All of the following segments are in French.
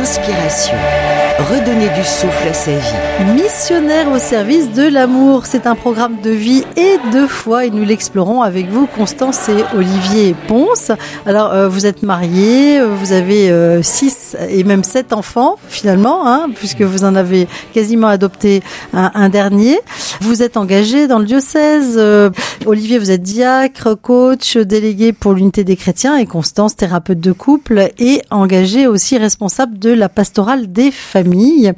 Inspiration. Redonner du souffle à sa vie. Missionnaire au service de l'amour, c'est un programme de vie et de foi et nous l'explorons avec vous, Constance et Olivier Ponce. Alors, vous êtes mariés, vous avez 6 et même 7 enfants finalement, puisque vous en avez quasiment adopté un dernier. Vous êtes engagé dans le diocèse. Olivier, vous êtes diacre, coach, délégué pour l'unité des chrétiens et Constance, thérapeute de couple et engagée aussi responsable de la pastorale des familles.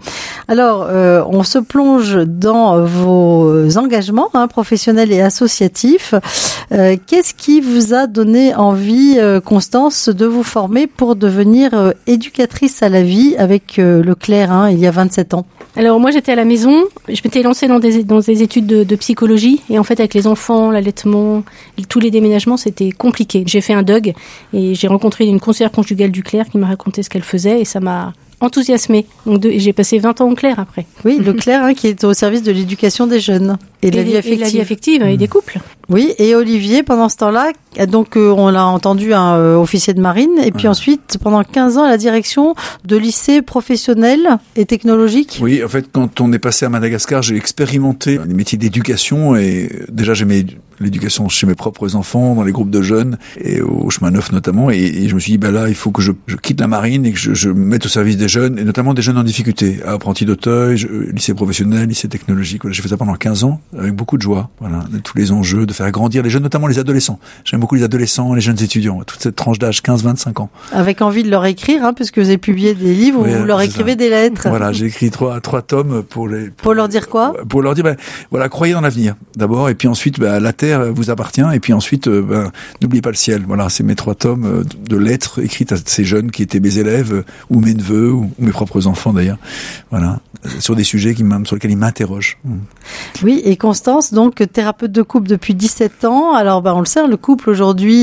Alors, on se plonge dans vos engagements professionnels et associatifs. Qu'est-ce qui vous a donné envie, Constance, de vous former pour devenir éducatrice à la vie avec le Claire, il y a 27 ans? Alors moi j'étais à la maison, je m'étais lancée dans des études de psychologie et en fait avec les enfants, l'allaitement, tous les déménagements c'était compliqué. J'ai fait un DUG et j'ai rencontré une conseillère conjugale du Claire qui m'a raconté ce qu'elle faisait et ça m'a enthousiasmée. Donc j'ai passé 20 ans au Claire après. Oui, le Claire qui est au service de l'éducation des jeunes et de la vie affective. Et la vie affective et des couples. Oui, et Olivier, pendant ce temps-là, donc on l'a entendu, officier de marine, et puis ensuite, pendant 15 ans, à la direction de lycées professionnels et technologiques. Oui, en fait, quand on est passé à Madagascar, j'ai expérimenté les métiers d'éducation, et déjà j'aimais l'éducation chez mes propres enfants, dans les groupes de jeunes, et au chemin neuf notamment, et je me suis dit, là, il faut que je quitte la marine et que je me mette au service des jeunes, et notamment des jeunes en difficulté, à apprentis d'Auteuil, lycée professionnel, lycée technologique. Voilà, j'ai fait ça pendant 15 ans, avec beaucoup de joie, de tous les enjeux, de faire grandir les jeunes, notamment les adolescents. J'aime beaucoup les adolescents, les jeunes étudiants, toute cette tranche d'âge, 15-25 ans. Avec envie de leur écrire, puisque vous avez publié des livres où vous leur écrivez des lettres. Voilà, j'ai écrit trois tomes pour leur dire quoi? Pour leur dire, croyez dans l'avenir, d'abord, et puis ensuite, la terre vous appartient, et puis ensuite, n'oubliez pas le ciel. Voilà, c'est mes 3 tomes de lettres écrites à ces jeunes qui étaient mes élèves, ou mes neveux, ou mes propres enfants d'ailleurs. Voilà, sur des sujets sur lesquels ils m'interrogent. Oui, et Constance, donc, thérapeute de couple depuis 17 ans. Alors, on le sait, le couple aujourd'hui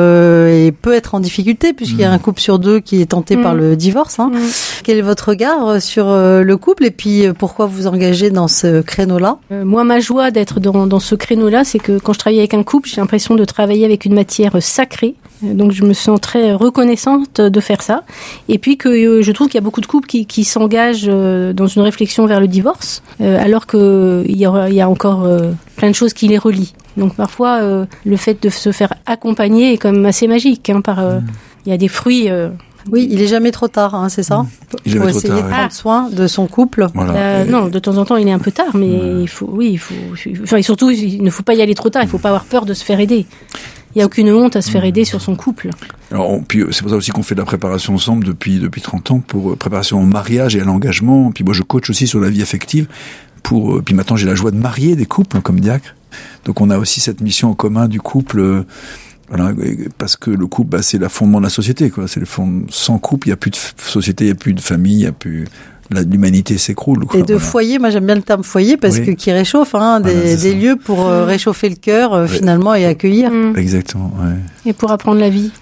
peut être en difficulté puisqu'il y a un couple sur 2 qui est tenté par le divorce. Quel est votre regard sur le couple et puis pourquoi vous engagez dans ce créneau-là? Moi, ma joie d'être dans ce créneau-là, c'est que quand je travaille avec un couple, j'ai l'impression de travailler avec une matière sacrée. Donc je me sens très reconnaissante de faire ça. Et puis que je trouve qu'il y a beaucoup de couples qui s'engagent dans une réflexion vers le divorce, alors qu'il y a encore plein de choses qui les relient. Donc parfois, le fait de se faire accompagner est quand même assez magique. Il y a des fruits... Oui, il est jamais trop tard, c'est ça? Il est jamais trop tard. Essayer de prendre soin de son couple. Voilà. Non, de temps en temps, il est un peu tard, mais il faut. Enfin, et surtout, il ne faut pas y aller trop tard. Il ne faut pas avoir peur de se faire aider. Il n'y a aucune honte à se faire aider sur son couple. Alors, puis c'est pour ça aussi qu'on fait de la préparation ensemble depuis 30 ans pour préparation au mariage et à l'engagement. Puis moi, je coach aussi sur la vie affective. Puis maintenant, j'ai la joie de marier des couples comme diacre. Donc, on a aussi cette mission en commun du couple. Voilà, parce que le couple, c'est le fondement de la société, quoi. C'est le fond. Sans couple, il n'y a plus de société, il n'y a plus de famille, il n'y a plus. L'humanité s'écroule. Et de foyer, moi j'aime bien le terme foyer parce que qui réchauffe, des lieux pour réchauffer le cœur finalement et accueillir. Exactement. Ouais. Et pour apprendre la vie.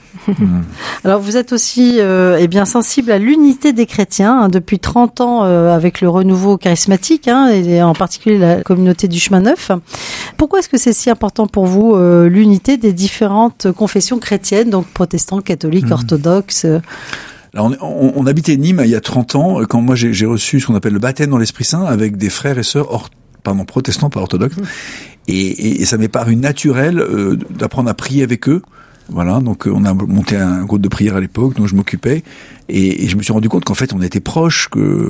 Alors vous êtes aussi bien sensible à l'unité des chrétiens depuis 30 ans avec le renouveau charismatique et en particulier la communauté du chemin neuf. Pourquoi est-ce que c'est si important pour vous l'unité des différentes confessions chrétiennes, donc protestants, catholiques, orthodoxes? Alors on habitait Nîmes il y a 30 ans quand moi j'ai reçu ce qu'on appelle le baptême dans l'Esprit Saint avec des frères et sœurs protestants, pas orthodoxes, et ça m'est paru naturel d'apprendre à prier avec eux. Voilà, donc on a monté un groupe de prière à l'époque dont je m'occupais et je me suis rendu compte qu'en fait on était proches,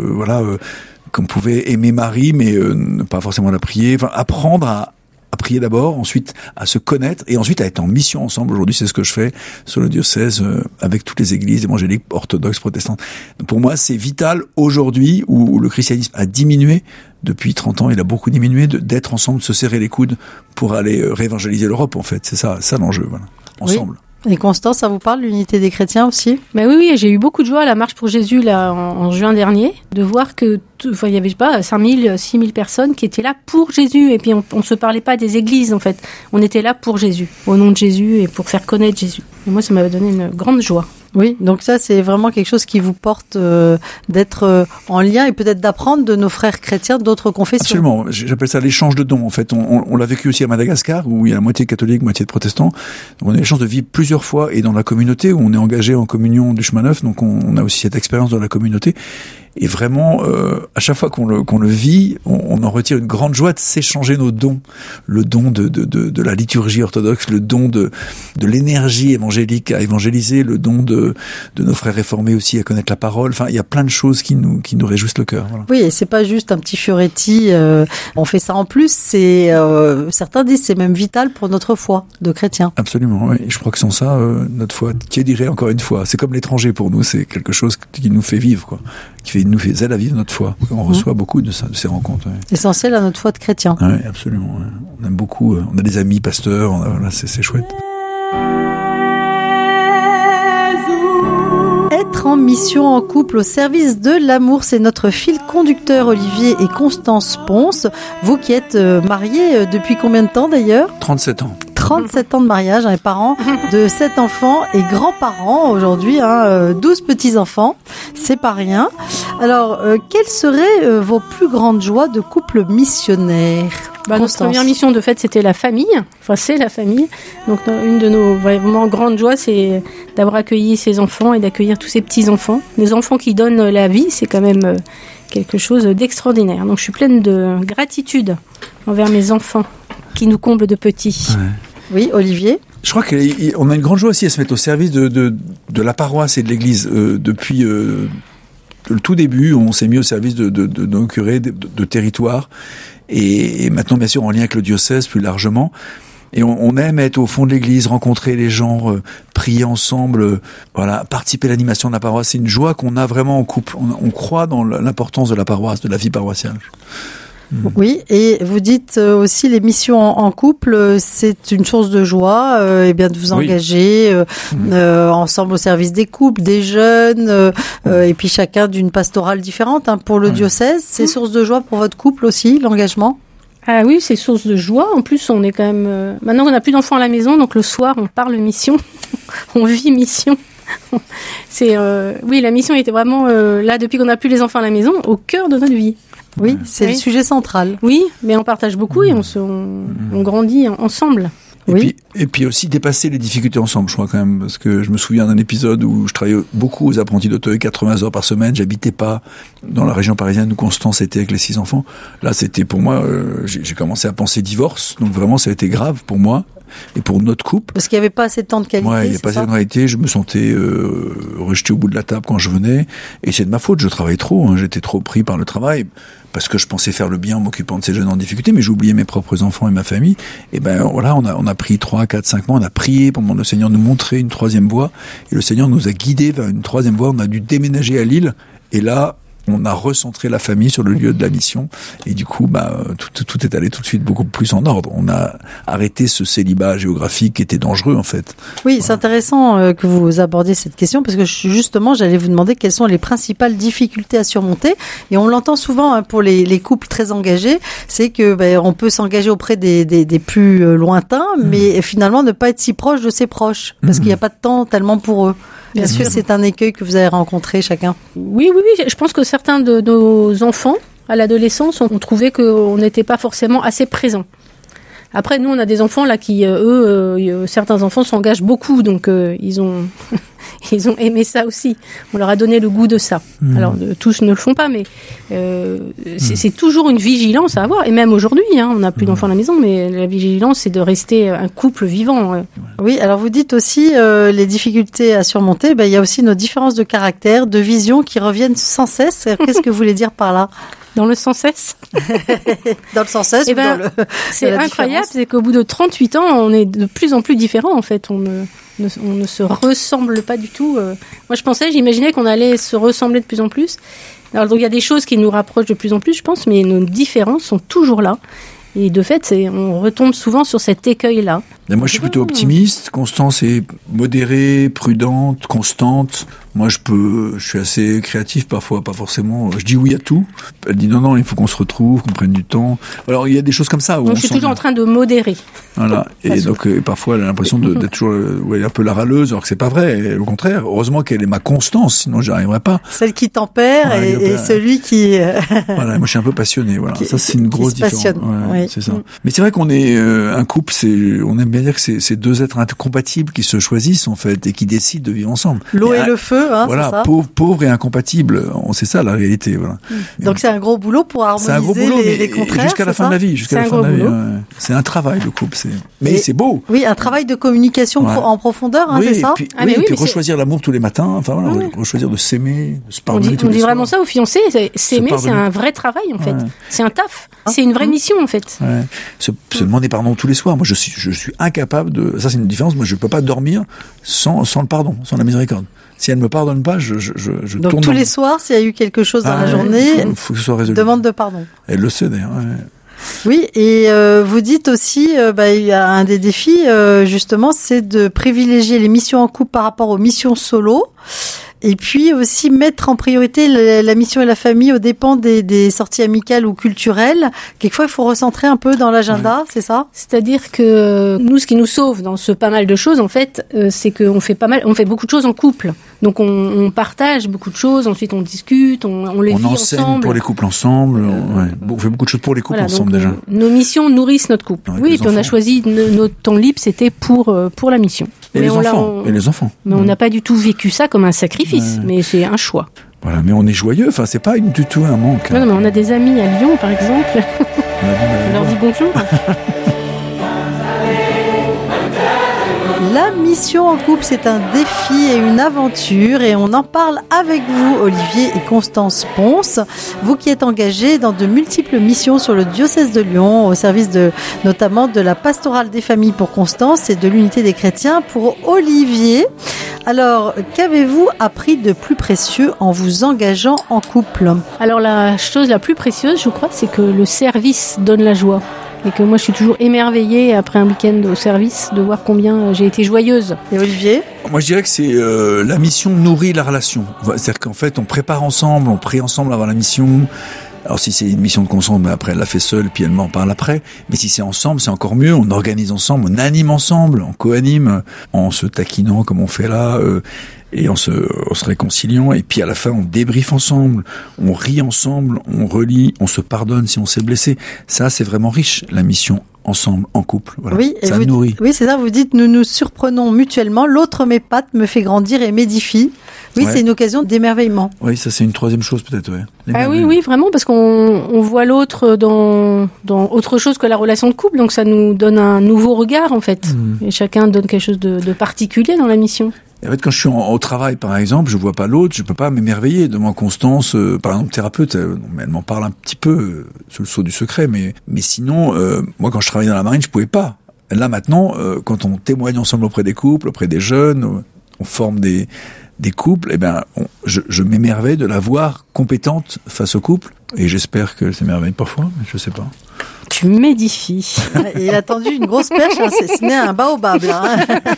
qu'on pouvait aimer Marie mais ne pas forcément la prier, apprendre à prier d'abord, ensuite à se connaître et ensuite à être en mission ensemble. Aujourd'hui, c'est ce que je fais sur le diocèse avec toutes les églises évangéliques, orthodoxes, protestantes. Donc pour moi, c'est vital aujourd'hui où le christianisme a diminué. Depuis 30 ans, il a beaucoup diminué d'être ensemble, de se serrer les coudes pour aller réévangéliser l'Europe, en fait. C'est ça l'enjeu, ensemble. Oui. Et Constance, ça vous parle, l'unité des chrétiens aussi? Oui, j'ai eu beaucoup de joie à la Marche pour Jésus là, en juin dernier, de voir que il y avait 5000, 6000 personnes qui étaient là pour Jésus. Et puis on se parlait pas des églises en fait, on était là pour Jésus, au nom de Jésus et pour faire connaître Jésus. Et moi, ça m'avait donné une grande joie. Oui, donc ça c'est vraiment quelque chose qui vous porte d'être en lien et peut-être d'apprendre de nos frères chrétiens d'autres confessions. Absolument, j'appelle ça l'échange de dons en fait. On l'a vécu aussi à Madagascar où il y a la moitié catholique, moitié de protestants. Donc on a eu la chance de vivre plusieurs fois et dans la communauté où on est engagé en communion du chemin neuf, donc on a aussi cette expérience dans la communauté. Et vraiment, à chaque fois qu'on le vit, on en retire une grande joie de s'échanger nos dons. Le don de la liturgie orthodoxe, le don de l'énergie évangélique à évangéliser, le don de nos frères réformés aussi à connaître la parole. Enfin, il y a plein de choses qui nous réjouissent le cœur. Voilà. Oui, et c'est pas juste un petit Fioretti. On fait ça en plus. Certains disent c'est même vital pour notre foi de chrétien. Absolument. Oui. Je crois que sans ça, notre foi, qui dirait encore une fois, c'est comme l'étranger pour nous. C'est quelque chose qui nous fait vivre, quoi. Qui nous fait à vivre notre foi. On reçoit beaucoup de ces rencontres. Ouais. Essentiel à notre foi de chrétien. Oui, absolument. Ouais. On aime beaucoup. On a des amis pasteurs. Voilà, c'est chouette. Être en mission en couple au service de l'amour, c'est notre fil conducteur, Olivier et Constance Ponce. Vous qui êtes mariés depuis combien de temps d'ailleurs ? 37 ans. 37 ans de mariage, parents de 7 enfants et grands-parents aujourd'hui, 12 petits-enfants, c'est pas rien. Alors, quelles seraient vos plus grandes joies de couple missionnaire ? Notre première mission, de fait, c'était la famille. Enfin, c'est la famille. Donc, une de nos vraiment grandes joies, c'est d'avoir accueilli ces enfants et d'accueillir tous ces petits-enfants. Les enfants qui donnent la vie, c'est quand même quelque chose d'extraordinaire. Donc, je suis pleine de gratitude envers mes enfants qui nous comblent de petits. Ouais. Oui, Olivier ? Je crois qu'on a une grande joie aussi à se mettre au service de la paroisse et de l'Église. Depuis le tout début, on s'est mis au service de nos curés de territoire. Et maintenant, bien sûr, en lien avec le diocèse plus largement. Et on aime être au fond de l'église, rencontrer les gens, prier ensemble, voilà, participer à l'animation de la paroisse. C'est une joie qu'on a vraiment en couple. On croit dans l'importance de la paroisse, de la vie paroissiale. Oui, et vous dites aussi les missions en couple, c'est une source de joie, de vous engager ensemble au service des couples, des jeunes, et puis chacun d'une pastorale différente. Pour le diocèse, c'est source de joie pour votre couple aussi, l'engagement ? Ah oui, c'est source de joie. En plus, on est quand même... maintenant qu'on n'a plus d'enfants à la maison, donc le soir, on parle mission, on vit mission. Oui, la mission était vraiment, là, depuis qu'on n'a plus les enfants à la maison, au cœur de notre vie. Oui, c'est le sujet central. Oui, mais on partage beaucoup et on grandit ensemble. Et puis aussi dépasser les difficultés ensemble, je crois quand même, parce que je me souviens d'un épisode où je travaillais beaucoup aux apprentis d'Auteuil, 80 heures par semaine, j'habitais pas dans la région parisienne où Constance était avec les 6 enfants. Là, c'était pour moi, j'ai commencé à penser divorce, donc vraiment ça a été grave pour moi. Et pour notre couple. Parce qu'il n'y avait pas assez de temps de qualité. Ouais, il n'y a pas assez de qualité. Je me sentais rejeté au bout de la table quand je venais. Et c'est de ma faute. Je travaillais trop. J'étais trop pris par le travail parce que je pensais faire le bien en m'occupant de ces jeunes en difficulté, mais j'oubliais mes propres enfants et ma famille. Et voilà, on a pris 3, 4, 5 mois. On a prié pour le Seigneur nous montrer une troisième voie. Et le Seigneur nous a guidés vers une troisième voie. On a dû déménager à Lille. Et là, on a recentré la famille sur le lieu de la mission et du coup tout est allé tout de suite beaucoup plus en ordre. On a arrêté ce célibat géographique qui était dangereux en fait. Oui, c'est intéressant que vous abordiez cette question parce que justement j'allais vous demander quelles sont les principales difficultés à surmonter et on l'entend souvent pour les couples très engagés, c'est que on peut s'engager auprès des plus lointains mais finalement ne pas être si proche de ses proches parce qu'il n'y a pas de temps tellement pour eux. Est-ce que c'est un écueil que vous avez rencontré chacun ? Oui. Je pense que certains de nos enfants, à l'adolescence, ont trouvé qu'on n'était pas forcément assez présents. Après, nous, on a des enfants là qui, certains enfants s'engagent beaucoup, donc ils ont aimé ça aussi. On leur a donné le goût de ça. Alors, tous ne le font pas, mais c'est toujours une vigilance à avoir. Et même aujourd'hui, on n'a plus d'enfants à la maison, mais la vigilance, c'est de rester un couple vivant. Oui, alors vous dites aussi les difficultés à surmonter. Il y a aussi nos différences de caractère, de vision qui reviennent sans cesse. Qu'est-ce que vous voulez dire par là ? Dans le sans cesse. Dans le sans cesse. C'est incroyable, c'est qu'au bout de 38 ans, on est de plus en plus différents en fait. On ne se ressemble pas du tout. Moi, j'imaginais qu'on allait se ressembler de plus en plus. Alors donc il y a des choses qui nous rapprochent de plus en plus, je pense, mais nos différences sont toujours là. Et de fait, on retombe souvent sur cet écueil-là. Et moi, je suis plutôt optimiste. Constance est modérée, prudente, constante. Moi, je suis assez créatif parfois, pas forcément. Je dis oui à tout. Elle dit non, il faut qu'on se retrouve, qu'on prenne du temps. Alors, il y a des choses comme ça. Où donc, je suis toujours en train de modérer. Voilà. Et donc, parfois, elle a l'impression d'être toujours un peu la râleuse, alors que c'est pas vrai. Et au contraire, heureusement qu'elle est ma constance, sinon j'y arriverais pas. Celle qui tempère et celui qui... Voilà, moi, je suis un peu passionné. Voilà. Ça, c'est une grosse différence. Oui. C'est ça. Mais c'est vrai qu'on est un couple, on aime bien dire que c'est deux êtres incompatibles qui se choisissent, en fait, et qui décident de vivre ensemble. L'eau et le feu, voilà, c'est ça. Pauvre et incompatible. C'est ça, la réalité, voilà. Donc, c'est un gros boulot pour harmoniser les contraires. Jusqu'à la fin de la vie, C'est un travail, le couple, mais c'est beau. Oui, un travail de communication en profondeur, c'est ça? Puis rechoisir l'amour tous les matins, enfin voilà, rechoisir de s'aimer, de se pardonner. On dit vraiment ça aux fiancés, s'aimer, c'est un vrai travail, en fait. C'est un taf. C'est une vraie mission, en fait. Se demander pardon tous les soirs. Moi, je suis incapable de, ça c'est une différence, moi je peux pas dormir sans le pardon, sans la miséricorde. Si elle me pardonne pas, je donc tourne. Donc tous les soirs, s'il y a eu quelque chose dans la journée, faut que ce soit résolu. Demande de pardon. Elle le sait d'ailleurs. Oui, et vous dites aussi, il y a un des défis, justement, c'est de privilégier les missions en couple par rapport aux missions solo. Et puis aussi mettre en priorité la mission et la famille aux dépens des sorties amicales ou culturelles. Quelquefois, il faut recentrer un peu dans l'agenda, c'est ça? C'est-à-dire que nous, ce qui nous sauve dans ce pas mal de choses, en fait, c'est qu'on fait beaucoup de choses en couple. Donc on partage beaucoup de choses, ensuite on discute, on les vit ensemble. On enseigne pour les couples ensemble, on fait beaucoup de choses pour les couples ensemble donc, déjà. Nos missions nourrissent notre couple. Oui, et puis on a choisi notre temps libre, c'était pour la mission. Et les enfants. Mais on n'a pas du tout vécu ça comme un sacrifice, mais c'est un choix. Voilà, mais on est joyeux, enfin c'est pas du tout un manque. Non, mais on a des amis à Lyon par exemple. On leur dit bonjour. La mission en couple, c'est un défi et une aventure et on en parle avec vous, Olivier et Constance Ponce. Vous qui êtes engagés dans de multiples missions sur le diocèse de Lyon, au service notamment de la pastorale des familles pour Constance et de l'unité des chrétiens pour Olivier. Alors, qu'avez-vous appris de plus précieux en vous engageant en couple? Alors, la chose la plus précieuse, je crois, c'est que le service donne la joie. Et que moi, je suis toujours émerveillée après un week-end au service de voir combien j'ai été joyeuse. Et Olivier? Moi, je dirais que c'est la mission nourrit la relation. C'est-à-dire qu'en fait, on prépare ensemble, on prie ensemble avant la mission. Alors si c'est une mission de consemble, après elle l'a fait seule, puis elle m'en parle après. Mais si c'est ensemble, c'est encore mieux. On organise ensemble, on anime ensemble, on co-anime, en se taquinant comme on fait là, et en se réconciliant. Et puis à la fin, on débriefe ensemble, on rit ensemble, on relit, on se pardonne si on s'est blessé. Ça, c'est vraiment riche, la mission ensemble, en couple. Voilà. Oui, ça nourrit. Oui, c'est ça. Vous dites, nous nous surprenons mutuellement. L'autre m'épate, me fait grandir et m'édifie. Oui, c'est une occasion d'émerveillement. Oui, ça c'est une troisième chose peut-être. Ouais. Ah oui, vraiment, parce qu'on voit l'autre dans autre chose que la relation de couple. Donc ça nous donne un nouveau regard en fait. Et chacun donne quelque chose de particulier dans la mission. En fait, quand je suis au travail, par exemple, je vois pas l'autre, je peux pas m'émerveiller devant Constance, par exemple, thérapeute. Elle m'en parle un petit peu sous le sceau du secret, mais sinon, moi, quand je travaillais dans la marine, je pouvais pas. Là, maintenant, quand on témoigne ensemble auprès des couples, auprès des jeunes, on forme des couples, eh ben, je m'émerveille de la voir compétente face au couple, et j'espère qu'elle s'émerveille parfois, mais je sais pas. Tu m'édifies. Il a tendu une grosse perche, ce n'est un baobab, là.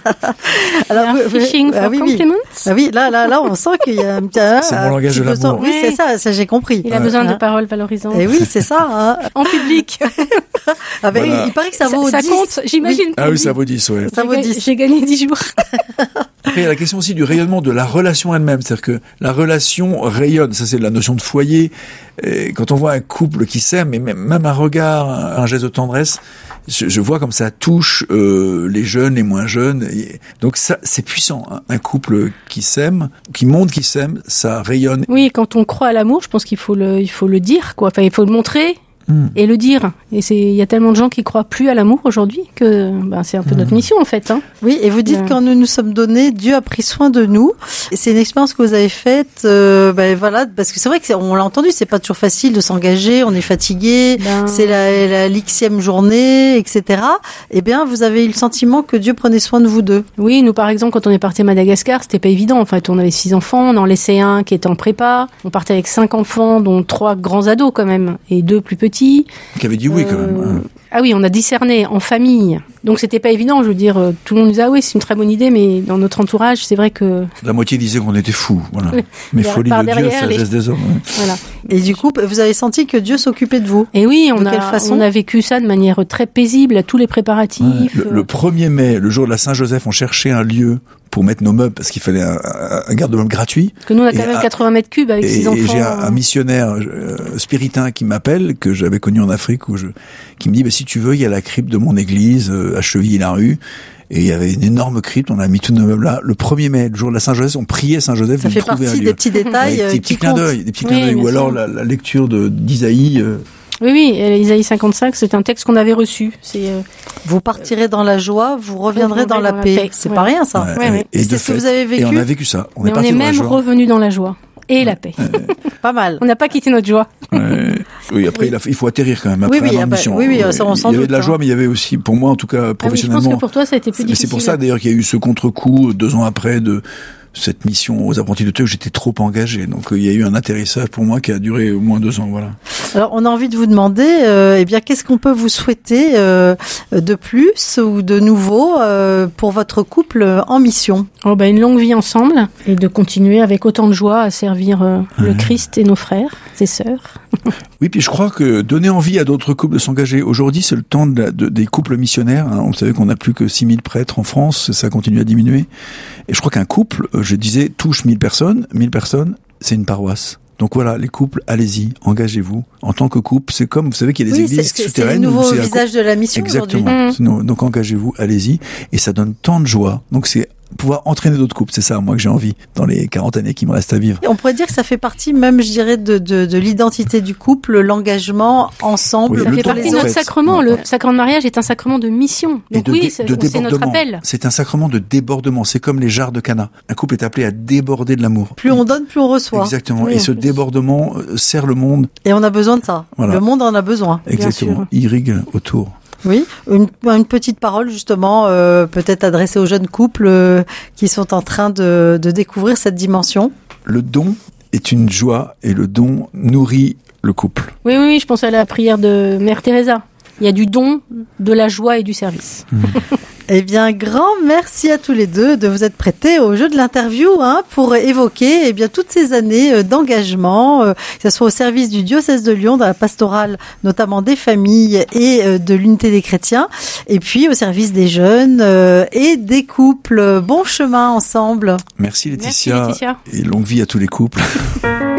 Alors, fishing for compliments. Ah oui, là, on sent qu'il y a un petit... C'est mon langage de l'amour. Oui, c'est ça, j'ai compris. Il a besoin de paroles valorisantes. Et oui, c'est ça. Hein. En public. Voilà. Il paraît que ça vaut 10. Ça compte, j'imagine. Ah oui, ça vaut 10, ouais. Ça vaut 10. J'ai gagné 10 jours. Après, il y a la question aussi du rayonnement de la relation elle-même. C'est-à-dire que la relation rayonne. Ça, c'est la notion de foyer. Et quand on voit un couple qui s'aime, et même un regard, un geste de tendresse, je vois comme ça touche les jeunes, les moins jeunes. Et donc ça, c'est puissant. Hein. Un couple qui s'aime, qui montre qu'il s'aime, ça rayonne. Oui, quand on croit à l'amour, je pense qu'il faut le dire, quoi. Enfin, il faut le montrer. Et le dire. Et il y a tellement de gens qui croient plus à l'amour aujourd'hui que c'est un peu notre mission en fait. Hein. Oui, et vous dites quand nous nous sommes donnés, Dieu a pris soin de nous. Et c'est une expérience que vous avez faite, voilà, parce que c'est vrai qu'on l'a entendu, c'est pas toujours facile de s'engager, on est fatigué, c'est la Xème journée, etc. Eh bien, vous avez eu le sentiment que Dieu prenait soin de vous deux. Oui, nous par exemple, quand on est parti à Madagascar, c'était pas évident. En fait, on avait 6 enfants, on en laissait un qui était en prépa. On partait avec 5 enfants, dont 3 grands ados quand même, et 2 plus petits. Qui avait dit oui quand même. Ah oui, on a discerné en famille. Donc c'était pas évident, je veux dire, tout le monde nous disait, ah oui, c'est une très bonne idée, mais dans notre entourage, c'est vrai que... La moitié disait qu'on était fous, voilà. Mais folie de Dieu, sagesse des hommes. Ouais. Voilà. Et du coup, vous avez senti que Dieu s'occupait de vous? Et oui, De quelle façon? on a vécu ça de manière très paisible, à tous les préparatifs. Ouais. Le 1er mai, le jour de la Saint-Joseph, on cherchait un lieu pour mettre nos meubles parce qu'il fallait un garde-meuble gratuit. Parce que nous, on a quand même 80 mètres cubes avec 6 enfants. Et j'ai un missionnaire spiritain qui m'appelle, que j'avais connu en Afrique, qui me dit, si tu veux, il y a la crypte de mon église à Chevilly-la-Rue. Et il y avait une énorme crypte, on a mis tous nos meubles là. Le 1er mai, le jour de la Saint-Joseph, on priait Saint-Joseph. Ça fait partie des petits détails des petits clins d'œil, ou alors la lecture d'Isaïe. Oui, Isaïe 55, c'est un texte qu'on avait reçu. Vous partirez dans la joie, vous reviendrez dans la paix. C'est pas rien, ça. Et c'est ce que vous avez vécu. Et on a vécu ça. On est même revenu dans la joie. Et la paix. Pas mal. On n'a pas quitté notre joie. Oui, après, il faut atterrir quand même. Après mission. Ça, on s'en il y doute. avait de la joie, mais il y avait aussi, pour moi, en tout cas, professionnellement. Je pense que pour toi, ça a été plus difficile. C'est pour ça, d'ailleurs, qu'il y a eu ce contre-coup 2 ans après de cette mission aux apprentis de Dieu, j'étais trop engagé. Donc, il y a eu un atterrissage pour moi qui a duré au moins 2 ans, voilà. Alors, on a envie de vous demander, qu'est-ce qu'on peut vous souhaiter de plus ou de nouveau pour votre couple en mission? Une longue vie ensemble et de continuer avec autant de joie à servir le Christ et nos frères, ses sœurs. Oui, puis je crois que donner envie à d'autres couples de s'engager. Aujourd'hui, c'est le temps des couples missionnaires. Hein. On savait qu'on n'a plus que 6000 prêtres en France, ça continue à diminuer. Et je crois qu'un couple, je disais, touche 1000 personnes. 1000 personnes, c'est une paroisse. Donc voilà, les couples, allez-y, engagez-vous. En tant que couple, c'est comme, vous savez qu'il y a des églises souterraines. C'est le nouveau visage de la mission aujourd'hui. Exactement. Donc engagez-vous, allez-y. Et ça donne tant de joie. Donc c'est pouvoir entraîner d'autres couples. C'est ça, moi, que j'ai envie dans les 40 années qui me restent à vivre. Et on pourrait dire que ça fait partie même, je dirais, de l'identité du couple, l'engagement ensemble. Oui, ça fait partie de notre sacrement. Le sacrement de mariage est un sacrement de mission. Donc c'est notre appel. C'est un sacrement de débordement. C'est comme les jarres de Cana. Un couple est appelé à déborder de l'amour. Plus on donne, plus on reçoit. Exactement. Oui, et ce débordement sert le monde. Et on a besoin de ça. Voilà. Le monde en a besoin. Exactement. Irrigue autour. Oui, une petite parole justement, peut-être adressée aux jeunes couples qui sont en train de découvrir cette dimension. Le don est une joie et le don nourrit le couple. Oui, je pense à la prière de Mère Teresa. Il y a du don, de la joie et du service. Eh bien, grand merci à tous les deux de vous être prêtés au jeu de l'interview pour évoquer toutes ces années d'engagement, que ce soit au service du diocèse de Lyon, dans la pastorale notamment des familles et de l'unité des chrétiens, et puis au service des jeunes et des couples. Bon chemin ensemble. Merci Laetitia. Merci Laetitia. Et longue vie à tous les couples.